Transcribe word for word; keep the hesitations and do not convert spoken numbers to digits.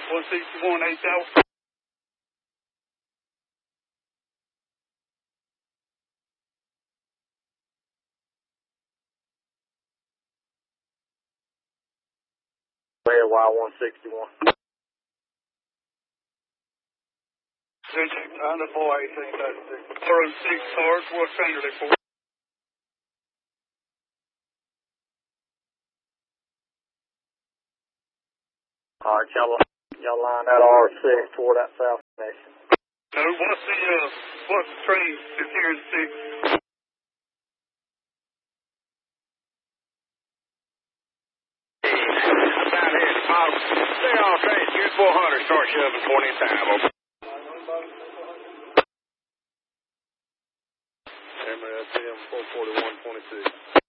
one sixty-one, eight thousand. Red Y one sixty-one. Under four eighteen thirty-six. four oh six, Sarge. What train are they for? All right, y'all, y'all line that R six toward that south connection. No, what's the, uh, what's the train that's here in six? I'm down here at the bottom. Stay off train. Q four hundred. Start shoving twenty time. Over. M S M four forty-one twenty-six.